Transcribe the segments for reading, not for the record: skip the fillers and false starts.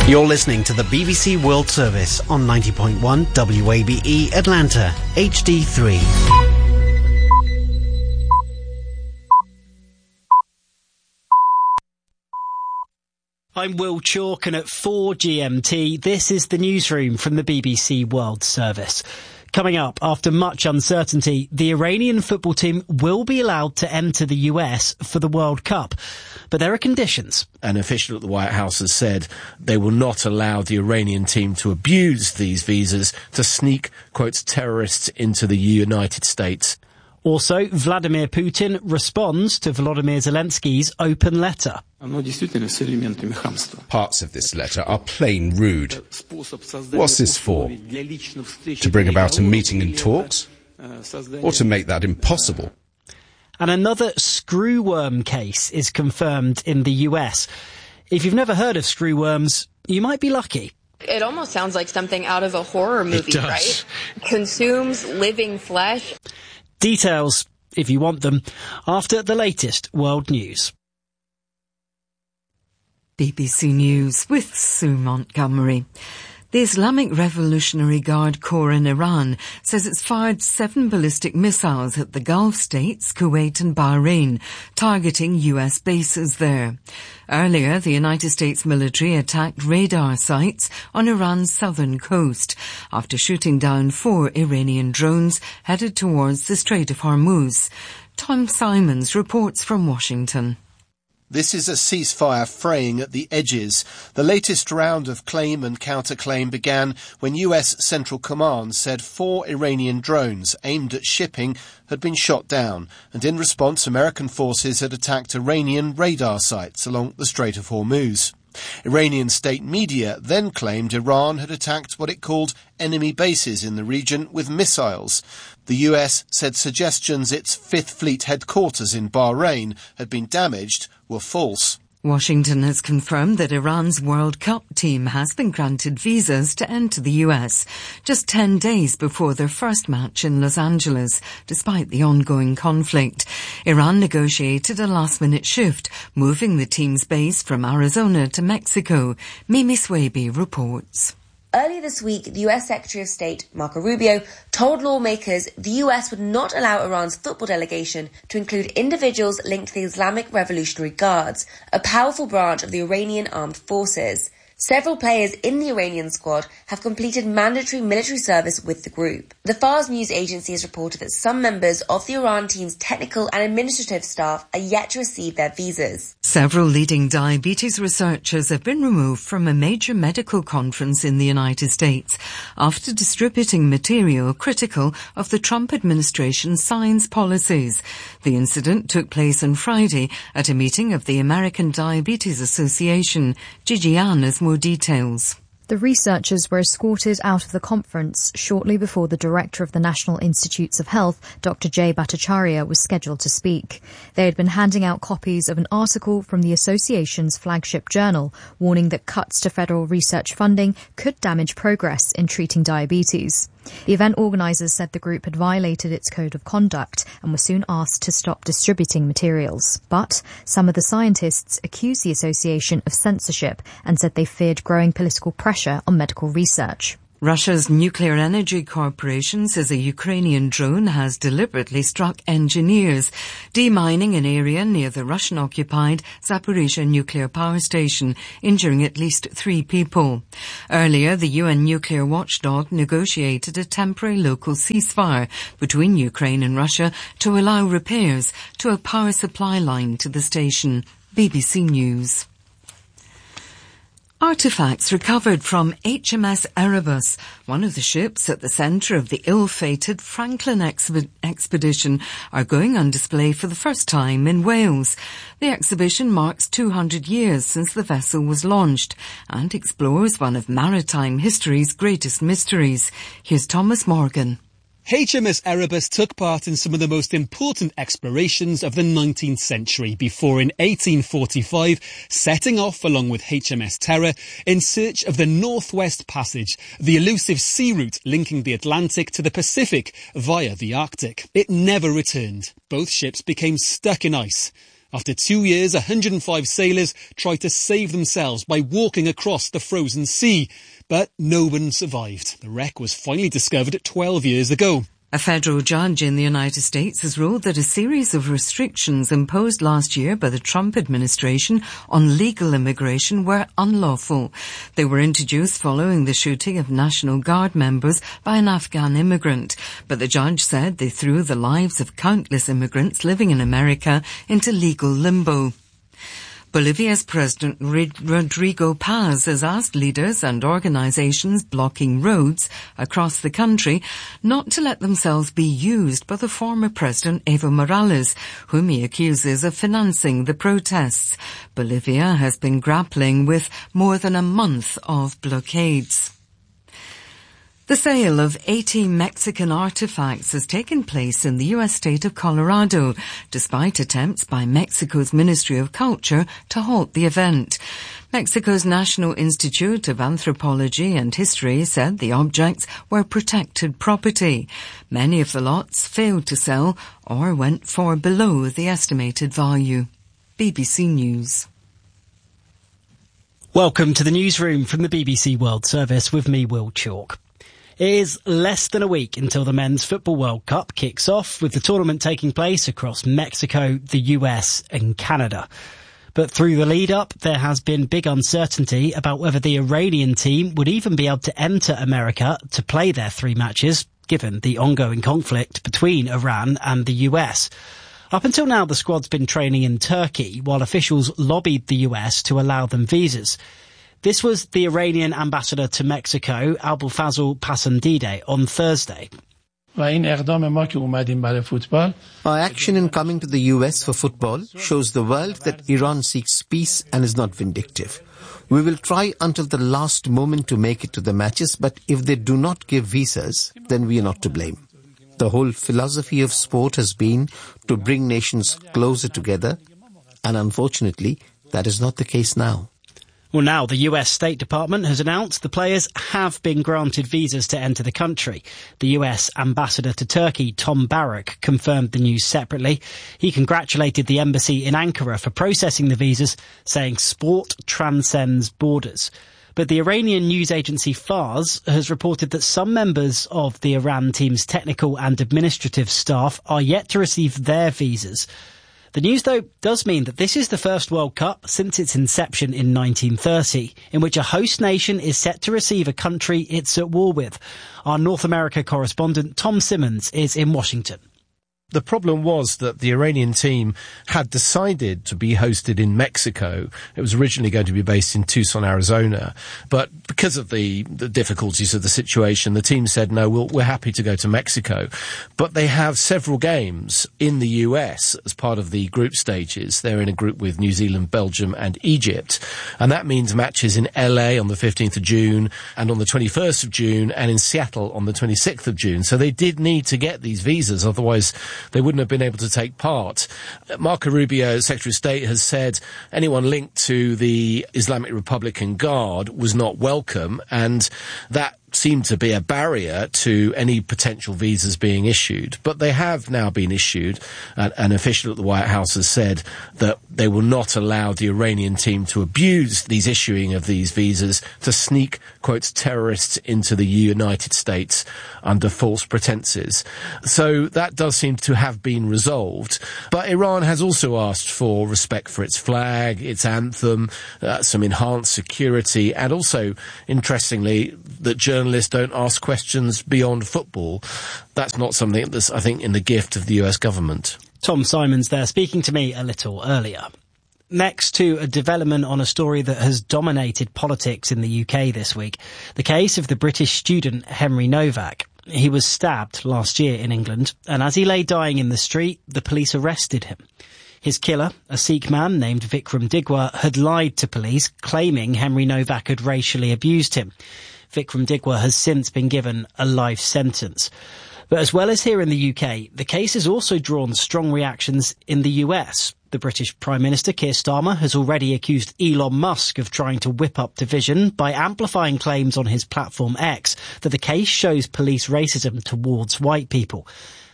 You're listening to the BBC World Service on 90.1 WABE Atlanta, HD3. I'm Will Chalk, and at 4 GMT, this is the newsroom from the BBC World Service. Coming up, after much uncertainty, the Iranian football team will be allowed to enter the US for the World Cup. But there are conditions. An official at the White House has said they will not allow the Iranian team to abuse these visas to sneak, quotes, terrorists into the United States. Also, Vladimir Putin responds to Volodymyr Zelensky's open letter. Parts of this letter are plain rude. What's this for? To bring about a meeting and talks? Or to make that impossible? And another screwworm case is confirmed in the US. If you've never heard of screwworms, you might be lucky. It almost sounds like something out of a horror movie, right? Consumes living flesh. Details, if you want them, after the latest world news. BBC News with Sue Montgomery. The Islamic Revolutionary Guard Corps in Iran says it's fired 7 ballistic missiles at the Gulf states, Kuwait and Bahrain, targeting US bases there. Earlier, the United States military attacked radar sites on Iran's southern coast after shooting down 4 Iranian drones headed towards the Strait of Hormuz. Tom Simons reports from Washington. This is a ceasefire fraying at the edges. The latest round of claim and counterclaim began when US Central Command said 4 Iranian drones aimed at shipping had been shot down, and in response American forces had attacked Iranian radar sites along the Strait of Hormuz. Iranian state media then claimed Iran had attacked what it called enemy bases in the region with missiles. The US said suggestions its Fifth Fleet headquarters in Bahrain had been damaged were false. Washington has confirmed that Iran's World Cup team has been granted visas to enter the US just 10 days before their first match in Los Angeles, despite the ongoing conflict. Iran negotiated a last-minute shift, moving the team's base from Arizona to Mexico. Mimi Swaby reports. Earlier this week, the US Secretary of State, Marco Rubio, told lawmakers the US would not allow Iran's football delegation to include individuals linked to the Islamic Revolutionary Guards, a powerful branch of the Iranian armed forces. Several players in the Iranian squad have completed mandatory military service with the group. The Fars news agency has reported that some members of the Iran team's technical and administrative staff are yet to receive their visas. Several leading diabetes researchers have been removed from a major medical conference in the United States after distributing material critical of the Trump administration's science policies. The incident took place on Friday at a meeting of the American Diabetes Association. Gigi Ann has more details. The researchers were escorted out of the conference shortly before the director of the National Institutes of Health, Dr. Jay Bhattacharya, was scheduled to speak. They had been handing out copies of an article from the association's flagship journal, warning that cuts to federal research funding could damage progress in treating diabetes. The event organisers said the group had violated its code of conduct and were soon asked to stop distributing materials. But some of the scientists accused the association of censorship and said they feared growing political pressure on medical research. Russia's Nuclear Energy Corporation says a Ukrainian drone has deliberately struck engineers, demining an area near the Russian-occupied Zaporizhzhia nuclear power station, injuring at least 3 people. Earlier, the UN nuclear watchdog negotiated a temporary local ceasefire between Ukraine and Russia to allow repairs to a power supply line to the station. BBC News. Artefacts recovered from HMS Erebus, one of the ships at the centre of the ill-fated Franklin expedition, are going on display for the first time in Wales. The exhibition marks 200 years since the vessel was launched and explores one of maritime history's greatest mysteries. Here's Thomas Morgan. HMS Erebus took part in some of the most important explorations of the 19th century before in 1845 setting off along with HMS Terror in search of the Northwest Passage, the elusive sea route linking the Atlantic to the Pacific via the Arctic. It never returned. Both ships became stuck in ice. After 2 years, 105 sailors tried to save themselves by walking across the frozen sea, but no one survived. The wreck was finally discovered 12 years ago. A federal judge in the United States has ruled that a series of restrictions imposed last year by the Trump administration on legal immigration were unlawful. They were introduced following the shooting of National Guard members by an Afghan immigrant. But the judge said they threw the lives of countless immigrants living in America into legal limbo. Bolivia's President Rodrigo Paz has asked leaders and organizations blocking roads across the country not to let themselves be used by the former President Evo Morales, whom he accuses of financing the protests. Bolivia has been grappling with more than a month of blockades. The sale of 80 Mexican artifacts has taken place in the U.S. state of Colorado, despite attempts by Mexico's Ministry of Culture to halt the event. Mexico's National Institute of Anthropology and History said the objects were protected property. Many of the lots failed to sell or went for below the estimated value. BBC News. Welcome to the newsroom from the BBC World Service with me, Will Chalk. It is less than a week until the Men's Football World Cup kicks off, with the tournament taking place across Mexico, the US and Canada. But through the lead-up, there has been big uncertainty about whether the Iranian team would even be able to enter America to play their 3 matches, given the ongoing conflict between Iran and the US. Up until now, the squad's been training in Turkey, while officials lobbied the US to allow them visas. This was the Iranian ambassador to Mexico, Abulfazl Pasandide, on Thursday. Our action in coming to the US for football shows the world that Iran seeks peace and is not vindictive. We will try until the last moment to make it to the matches, but if they do not give visas, then we are not to blame. The whole philosophy of sport has been to bring nations closer together, and unfortunately, that is not the case now. Well, now the US State Department has announced the players have been granted visas to enter the country. The US ambassador to Turkey, Tom Barak, confirmed the news separately. He congratulated the embassy in Ankara for processing the visas, saying sport transcends borders. But the Iranian news agency Fars has reported that some members of the Iran team's technical and administrative staff are yet to receive their visas. The news, though, does mean that this is the first World Cup since its inception in 1930, in which a host nation is set to receive a country it's at war with. Our North America correspondent Tom Simmons is in Washington. The problem was that the Iranian team had decided to be hosted in Mexico. It was originally going to be based in Tucson, Arizona. But because of the difficulties of the situation, the team said, no, we're happy to go to Mexico. But they have several games in the US as part of the group stages. They're in a group with New Zealand, Belgium and Egypt. And that means matches in LA on the 15th of June and on the 21st of June and in Seattle on the 26th of June. So they did need to get these visas, otherwise they wouldn't have been able to take part. Marco Rubio, Secretary of State, has said anyone linked to the Islamic Republican Guard was not welcome, and that seemed to be a barrier to any potential visas being issued. But they have now been issued. An official at the White House has said that they will not allow the Iranian team to abuse these issuing of these visas to sneak, quotes, terrorists into the United States under false pretenses. So that does seem to have been resolved. But Iran has also asked for respect for its flag, its anthem, some enhanced security, and also, interestingly, that journalists don't ask questions beyond football. That's not something that's, I think, in the gift of the US government. Tom Simons there, speaking to me a little earlier. Next to a development on a story that has dominated politics in the UK this week, the case of the British student Henry Novak. He was stabbed last year in England, and as he lay dying in the street, the police arrested him. His killer, a Sikh man named Vikram Digwa, had lied to police, claiming Henry Novak had racially abused him. Vikram Digwa has since been given a life sentence. But as well as here in the UK, the case has also drawn strong reactions in the US. The British Prime Minister Keir Starmer has already accused Elon Musk of trying to whip up division by amplifying claims on his platform X that the case shows police racism towards white people.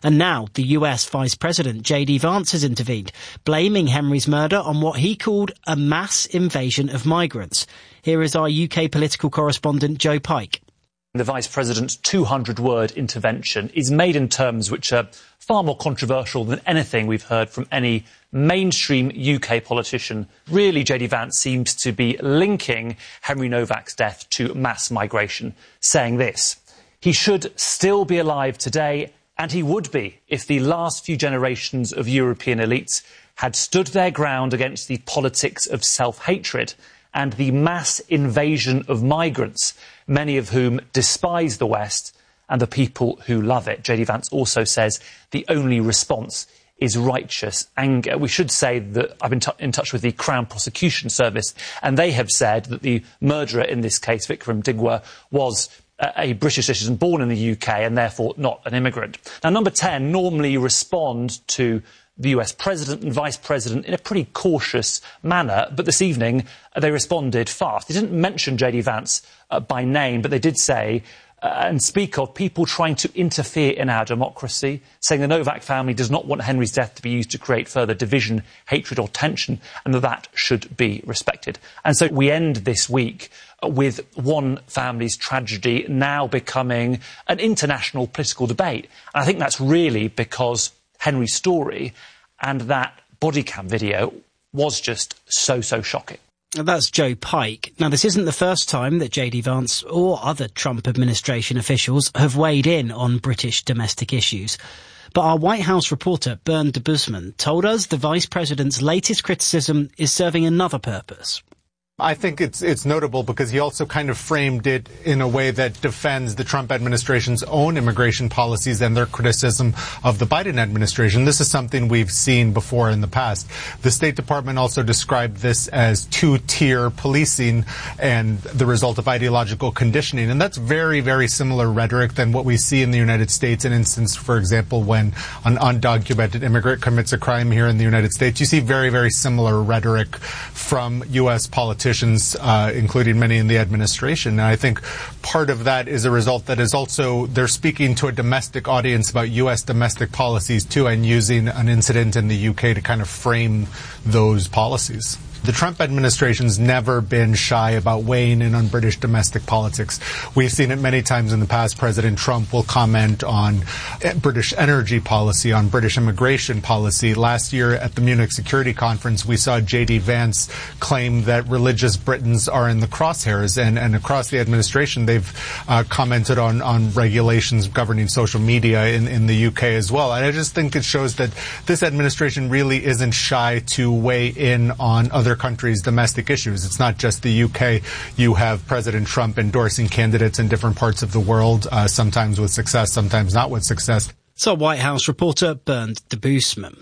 And now the US Vice President J.D. Vance has intervened, blaming Henry's murder on what he called a mass invasion of migrants. Here is our UK political correspondent Joe Pike. The Vice President's 200-word intervention is made in terms which are far more controversial than anything we've heard from any mainstream UK politician. Really, J.D. Vance seems to be linking Henry Novak's death to mass migration, saying this: he should still be alive today, and he would be if the last few generations of European elites had stood their ground against the politics of self-hatred and the mass invasion of migrants, many of whom despise the West and the people who love it. J.D. Vance also says the only response is righteous anger. We should say that I've been in touch with the Crown Prosecution Service, and they have said that the murderer in this case, Vikram Digwa, was a British citizen born in the UK and therefore not an immigrant. Now, Number 10 normally respond to the US President and Vice President in a pretty cautious manner, but this evening they responded fast. They didn't mention J.D. Vance by name, but they did say and speak of people trying to interfere in our democracy, saying the Novak family does not want Henry's death to be used to create further division, hatred or tension, and that should be respected. And so we end this week with one family's tragedy now becoming an international political debate. And I think that's really because Henry's story and that body cam video was just so shocking. That's Joe Pike. Now, this isn't the first time that J.D. Vance or other Trump administration officials have weighed in on British domestic issues. But our White House reporter, Bernd Debusmann, told us the Vice President's latest criticism is serving another purpose. I think it's notable because he also kind of framed it in a way that defends the Trump administration's own immigration policies and their criticism of the Biden administration. This is something we've seen before in the past. The State Department also described this as two-tier policing and the result of ideological conditioning. And that's very, very similar rhetoric than what we see in the United States. An instance, for example, when an undocumented immigrant commits a crime here in the United States, you see very, very similar rhetoric from U.S. politicians, including many in the administration. And I think part of that is a result that is also they're speaking to a domestic audience about U.S. domestic policies too, and using an incident in the UK to kind of frame those policies. The Trump administration's never been shy about weighing in on British domestic politics. We've seen it many times in the past. President Trump will comment on British energy policy, on British immigration policy. Last year at the Munich Security Conference, we saw J.D. Vance claim that religious Britons are in the crosshairs. And across the administration, they've commented on regulations governing social media in the UK as well. And I just think it shows that this administration really isn't shy to weigh in on other countries' domestic issues. It's not just the UK. You have President Trump endorsing candidates in different parts of the world, sometimes with success, sometimes not with success. So White House reporter Bernd Debusmann.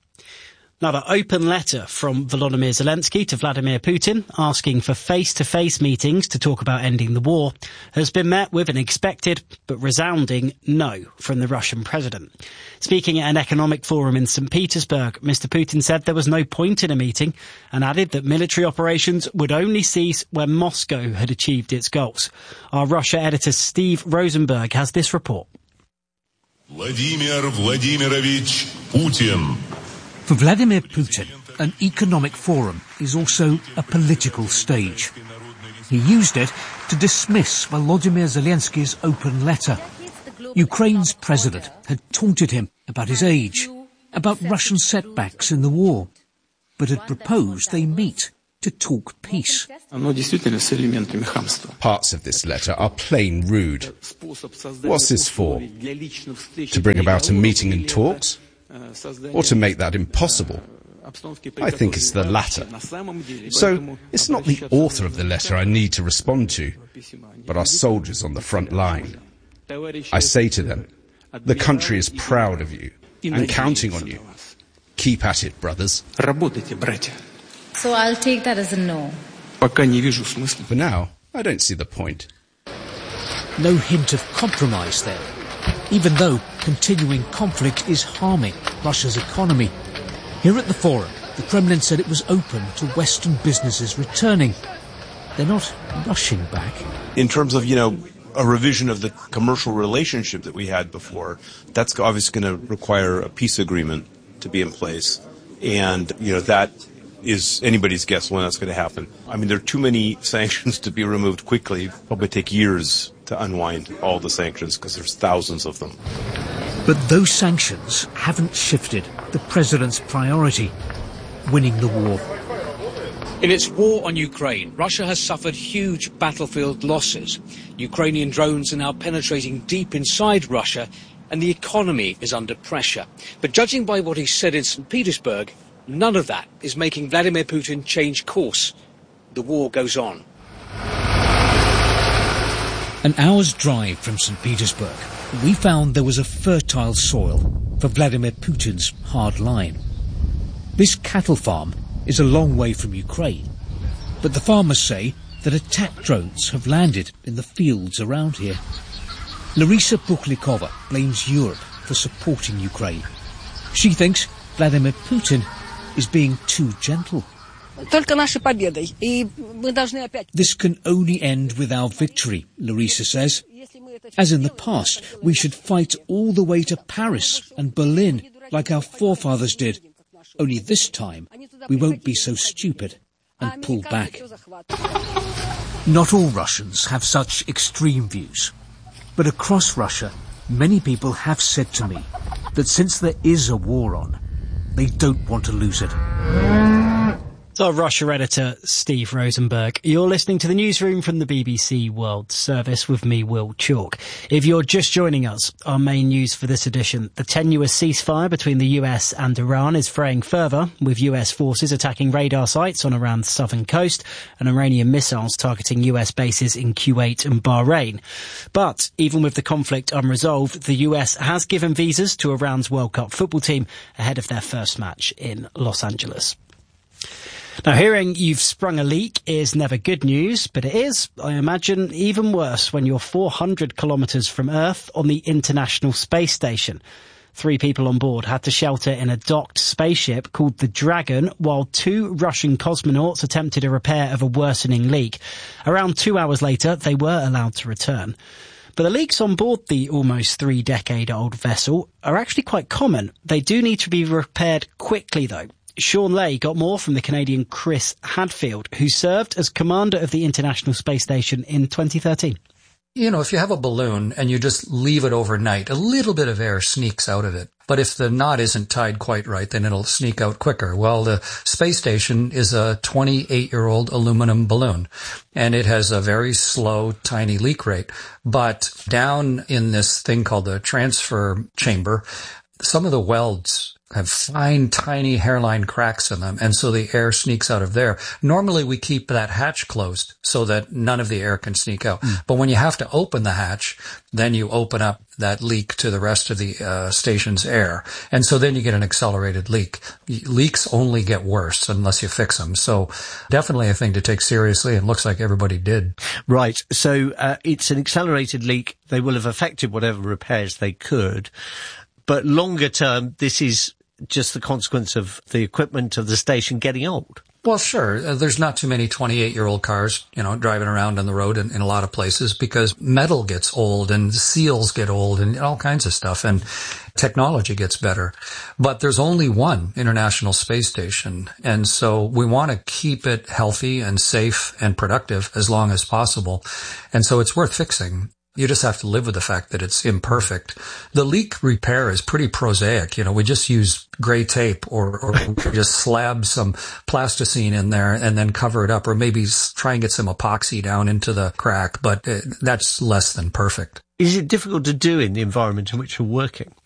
Another open letter from Volodymyr Zelensky to Vladimir Putin asking for face-to-face meetings to talk about ending the war has been met with an expected but resounding no from the Russian president. Speaking at an economic forum in St. Petersburg, Mr. Putin said there was no point in a meeting and added that military operations would only cease when Moscow had achieved its goals. Our Russia editor Steve Rosenberg has this report. Vladimir Vladimirovich Putin. For Vladimir Putin, an economic forum is also a political stage. He used it to dismiss Volodymyr Zelensky's open letter. Ukraine's president had taunted him about his age, about Russian setbacks in the war, but had proposed they meet to talk peace. Parts of this letter are plain rude. What's this for? To bring about a meeting and talks? Or to make that impossible? I think it's the latter. So, it's not the author of the letter I need to respond to, but our soldiers on the front line. I say to them, the country is proud of you and counting on you. Keep at it, brothers. So I'll take that as a no. For now, I don't see the point. No hint of compromise there, even though continuing conflict is harming Russia's economy. Here at the forum, the Kremlin said it was open to Western businesses returning. They're not rushing back. In terms of, a revision of the commercial relationship that we had before. That's obviously going to require a peace agreement to be in place. And, that is anybody's guess when that's going to happen. I mean, there are too many sanctions to be removed quickly. It'll probably take years to unwind all the sanctions because there's thousands of them. But those sanctions haven't shifted the president's priority, winning the war. In its war on Ukraine, Russia has suffered huge battlefield losses. Ukrainian drones are now penetrating deep inside Russia, and the economy is under pressure. But judging by what he said in St. Petersburg, none of that is making Vladimir Putin change course. The war goes on. An hour's drive from St. Petersburg, we found there was a fertile soil for Vladimir Putin's hard line. This cattle farm is a long way from Ukraine, but the farmers say that attack drones have landed in the fields around here. Larisa Pukhlikova blames Europe for supporting Ukraine. She thinks Vladimir Putin is being too gentle. This can only end with our victory, Larisa says. As in the past, we should fight all the way to Paris and Berlin like our forefathers did. Only this time, we won't be so stupid and pull back. Not all Russians have such extreme views. But across Russia, many people have said to me that since there is a war on, they don't want to lose it. Our Russia editor, Steve Rosenberg. You're listening to the newsroom from the BBC World Service with me, Will Chalk. If you're just joining us, our main news for this edition, the tenuous ceasefire between the US and Iran is fraying further, with US forces attacking radar sites on Iran's southern coast and Iranian missiles targeting US bases in Kuwait and Bahrain. But even with the conflict unresolved, the US has given visas to Iran's World Cup football team ahead of their first match in Los Angeles. Now, hearing you've sprung a leak is never good news, but it is, I imagine, even worse when you're 400 kilometres from Earth on the International Space Station. 3 people on board had to shelter in a docked spaceship called the Dragon while 2 Russian cosmonauts attempted a repair of a worsening leak. Around 2 hours later, they were allowed to return. But the leaks on board the almost 3-decade-old vessel are actually quite common. They do need to be repaired quickly, though. Sean Lay got more from the Canadian Chris Hadfield, who served as commander of the International Space Station in 2013. If you have a balloon and you just leave it overnight, a little bit of air sneaks out of it. But if the knot isn't tied quite right, then it'll sneak out quicker. Well, the space station is a 28-year-old aluminum balloon, and it has a very slow, tiny leak rate. But down in this thing called the transfer chamber, some of the welds have fine, tiny hairline cracks in them, and so the air sneaks out of there. Normally, we keep that hatch closed so that none of the air can sneak out. But when you have to open the hatch, then you open up that leak to the rest of the station's air. And so then you get an accelerated leak. Leaks only get worse unless you fix them. So definitely a thing to take seriously, and looks like everybody did. Right. So it's an accelerated leak. They will have affected whatever repairs they could. But longer term, this is just the consequence of the equipment of the station getting old. Well, sure. There's not too many 28-year-old cars, driving around on the road in a lot of places, because metal gets old and seals get old and all kinds of stuff, and technology gets better. But there's only one International Space Station, and so we want to keep it healthy and safe and productive as long as possible. And so it's worth fixing. You just have to live with the fact that it's imperfect. The leak repair is pretty prosaic. We just use gray tape or just slab some plasticine in there and then cover it up, or maybe try and get some epoxy down into the crack. But that's less than perfect. Is it difficult to do in the environment in which you're working?